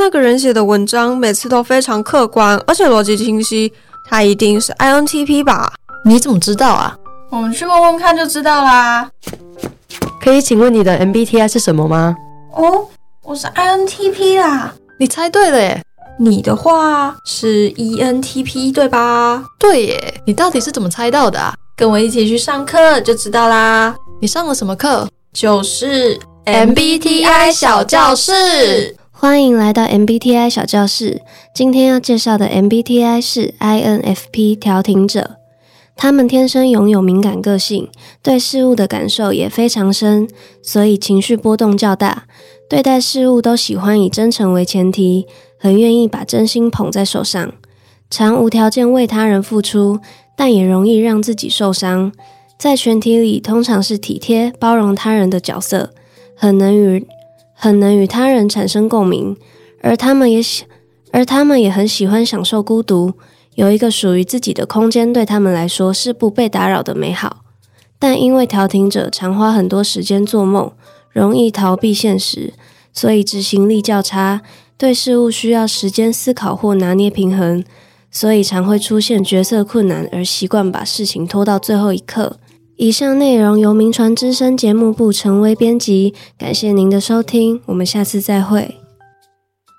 那个人写的文章每次都非常客观，而且逻辑清晰，他一定是 INTP 吧？ 你怎么知道啊？ 我们去问问看就知道啦。 可以请问你的 MBTI 是什么吗？ 哦，我是 INTP 啦。 你猜对了耶。 你的话是 ENTP 对吧？ 对耶，你到底是怎么猜到的啊？ 跟我一起去上课就知道啦。 你上了什么课？ 就是 MBTI 小教室。 欢迎来到 MBTI 小教室。今天要介绍的 MBTI 是 INFP 调停者。他们天生拥有敏感个性，对事物的感受也非常深，所以情绪波动较大。对待事物都喜欢以真诚为前提，很愿意把真心捧在手上，常无条件为他人付出，但也容易让自己受伤。在群体里通常是体贴包容他人的角色，很能与他人产生共鸣，而他们也很喜欢享受孤独，有一个属于自己的空间对他们来说是不被打扰的美好。但因为调停者常花很多时间做梦，容易逃避现实，所以执行力较差，对事物需要时间思考或拿捏平衡，所以常会出现决策困难，而习惯把事情拖到最后一刻。以上内容由铭传之声节目部陈薇编辑，感谢您的收听，我们下次再会。